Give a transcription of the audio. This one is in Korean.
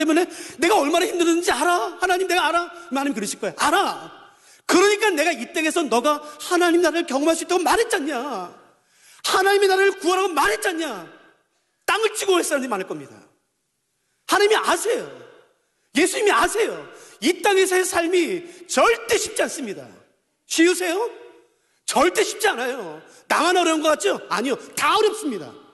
때문에 내가 얼마나 힘들었는지 알아? 하나님 내가 알아? 하나님 그러실 거야. 알아. 그러니까 내가 이 땅에서 너가 하나님 나라를 경험할 수 있다고 말했잖냐. 하나님이 나라를 구하라고 말했잖냐. 땅을 치고 올 사람들이 많을 겁니다. 하나님이 아세요. 예수님이 아세요. 이 땅에서의 삶이 절대 쉽지 않습니다. 쉬우세요? 절대 쉽지 않아요. 나만 어려운 것 같죠? 아니요. 다 어렵습니다.